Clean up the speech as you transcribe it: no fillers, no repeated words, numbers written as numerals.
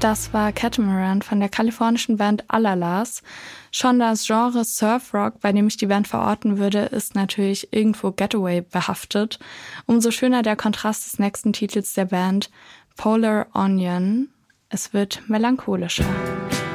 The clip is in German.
Das war Catamaran von der kalifornischen Band Alalas. Schon das Genre Surfrock, bei dem ich die Band verorten würde, ist natürlich irgendwo Getaway behaftet. Umso schöner der Kontrast des nächsten Titels der Band, Polar Onion. Es wird melancholischer.